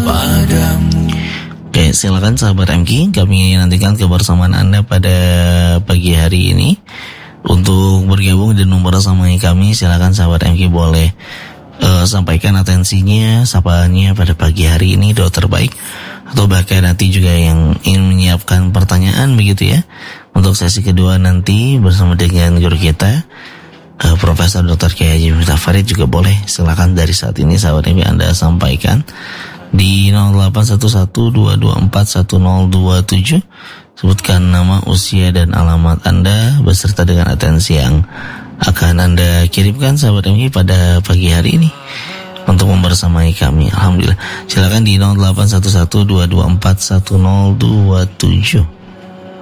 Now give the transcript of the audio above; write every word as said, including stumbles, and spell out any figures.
padamu. Oke, silakan sahabat M K, kami nantikan kebersamaan Anda pada pagi hari ini. Untuk bergabung dan membersamai kami, silakan sahabat M K boleh uh, sampaikan atensinya, sapaannya pada pagi hari ini, doa terbaik, atau bahkan nanti juga yang ingin menyiapkan pertanyaan begitu ya. Untuk sesi kedua nanti bersama dengan guru kita, uh, Profesor Doktor Kiai Haji Miftah Farid juga boleh. Silakan dari saat ini sahabat M K Anda sampaikan di nol delapan satu satu dua dua empat satu nol dua tujuh. Sebutkan nama, usia, dan alamat Anda beserta dengan atensi yang akan Anda kirimkan sahabat M K pada pagi hari ini untuk membersamai kami. Alhamdulillah. Silakan di nol delapan satu satu dua dua empat satu nol dua tujuh.